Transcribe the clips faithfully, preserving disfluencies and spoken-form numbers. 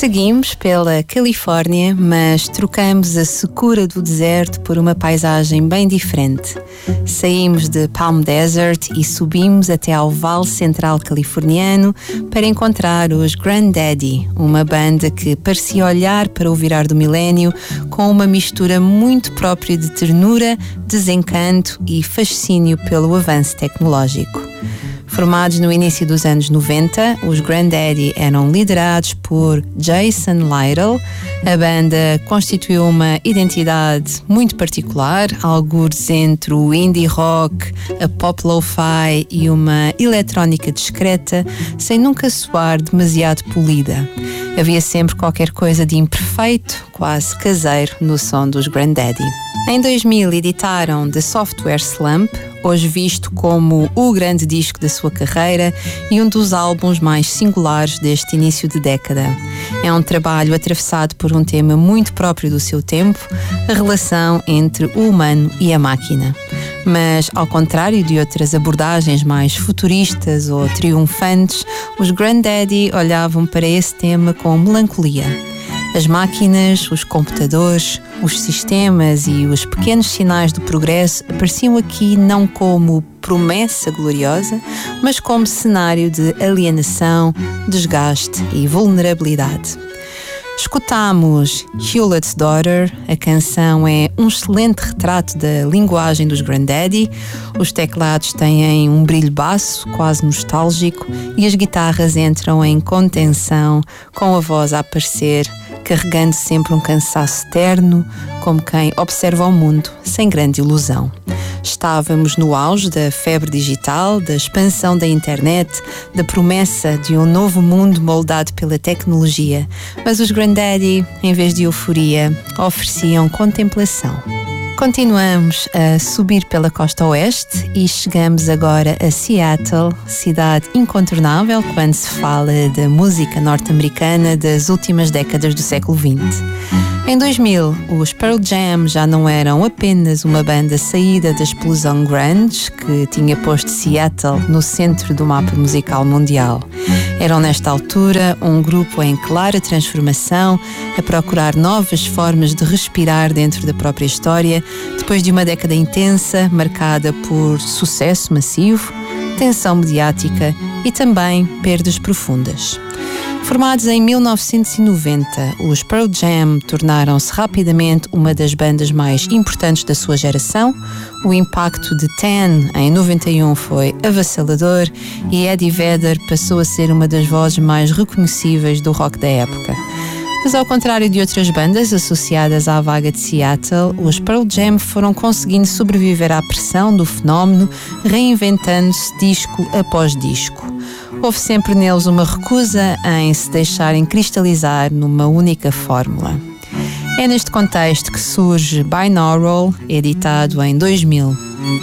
Seguimos pela Califórnia, mas trocamos a secura do deserto por uma paisagem bem diferente. Saímos de Palm Desert e subimos até ao Vale Central californiano para encontrar os Grandaddy, uma banda que parecia olhar para o virar do milénio com uma mistura muito própria de ternura, desencanto e fascínio pelo avanço tecnológico. Formados no início dos anos noventa, os Grandaddy eram liderados por Jason Lytle. A banda constituiu uma identidade muito particular, algures entre o indie rock, a pop lo-fi e uma eletrónica discreta, sem nunca soar demasiado polida. Havia sempre qualquer coisa de imperfeito, quase caseiro, no som dos Grandaddy. Em dois mil editaram The Software Slump, hoje visto como o grande disco da sua carreira e um dos álbuns mais singulares deste início de década. É um trabalho atravessado por um tema muito próprio do seu tempo, a relação entre o humano e a máquina. Mas, ao contrário de outras abordagens mais futuristas ou triunfantes, os Grandaddy olhavam para esse tema com melancolia. As máquinas, os computadores, os sistemas e os pequenos sinais do progresso apareciam aqui não como promessa gloriosa, mas como cenário de alienação, desgaste e vulnerabilidade. Escutámos Hewlett's Daughter. A canção é um excelente retrato da linguagem dos Grandaddy. Os teclados têm um brilho baço, quase nostálgico, e as guitarras entram em contenção, com a voz a aparecer, carregando sempre um cansaço terno, como quem observa o mundo sem grande ilusão. Estávamos no auge da febre digital, da expansão da internet, da promessa de um novo mundo moldado pela tecnologia, mas os Grandaddy, em vez de euforia, ofereciam contemplação. Continuamos a subir pela costa oeste e chegamos agora a Seattle, cidade incontornável quando se fala da música norte-americana das últimas décadas do século vinte. Em dois mil, os Pearl Jam já não eram apenas uma banda saída da explosão grunge que tinha posto Seattle no centro do mapa musical mundial. Eram nesta altura um grupo em clara transformação, a procurar novas formas de respirar dentro da própria história, depois de uma década intensa, marcada por sucesso massivo, tensão mediática e também perdas profundas. Formados em mil novecentos e noventa, os Pearl Jam tornaram-se rapidamente uma das bandas mais importantes da sua geração. O impacto de Ten em noventa e um foi avassalador e Eddie Vedder passou a ser uma das vozes mais reconhecíveis do rock da época. Mas ao contrário de outras bandas associadas à vaga de Seattle, os Pearl Jam foram conseguindo sobreviver à pressão do fenómeno, reinventando-se disco após disco. Houve sempre neles uma recusa em se deixarem cristalizar numa única fórmula. É neste contexto que surge Binaural, editado em dois mil.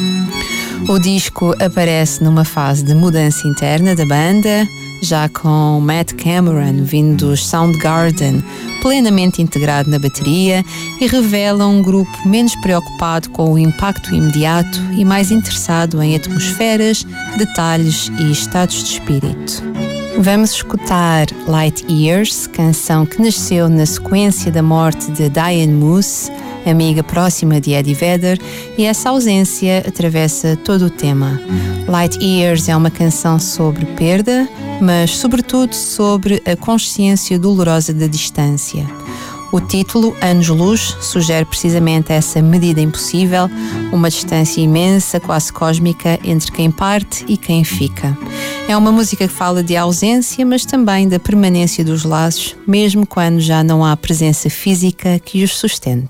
O disco aparece numa fase de mudança interna da banda, já com Matt Cameron, vindo dos Soundgarden, plenamente integrado na bateria, e revela um grupo menos preocupado com o impacto imediato e mais interessado em atmosferas, detalhes e estados de espírito. Vamos escutar Light Years, canção que nasceu na sequência da morte de Diane Moose, amiga próxima de Eddie Vedder, e essa ausência atravessa todo o tema. Light Years é uma canção sobre perda, mas sobretudo sobre a consciência dolorosa da distância. O título, Anos-Luz, sugere precisamente essa medida impossível, uma distância imensa, quase cósmica, entre quem parte e quem fica. É uma música que fala de ausência, mas também da permanência dos laços, mesmo quando já não há presença física que os sustente.